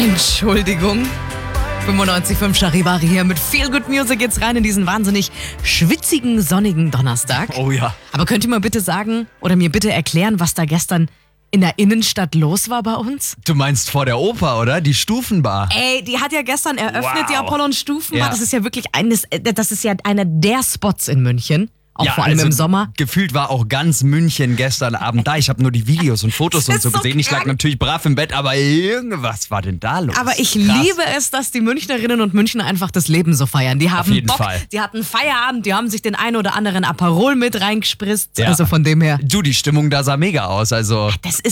Entschuldigung. 95.5 Charivari hier mit Feel Good Music jetzt rein in diesen wahnsinnig schwitzigen, sonnigen Donnerstag. Oh ja. Aber könnt ihr mal bitte sagen oder mir bitte erklären, was da gestern in der Innenstadt los war bei uns? Du meinst vor der Oper, oder? Die Stufenbar. Ey, die hat ja gestern eröffnet, Wow. die Apollon Stufenbar. Ja. Das ist ja wirklich einer der Spots in München. Auch vor allem also im Sommer. Gefühlt war auch ganz München gestern Abend da. Ich habe nur die Videos und Fotos und ist so so gesehen. Ich lag krank. natürlich brav im Bett, aber irgendwas war denn da los? Aber ich Krass. liebe es, dass die Münchnerinnen und Münchner einfach das Leben so feiern. Die haben jeden Bock, Fall. die hatten Feierabend, die haben sich den einen oder anderen Aperol mit reingespritzt. Ja. Also von dem her. Du, die Stimmung da sah mega aus. Also Das ist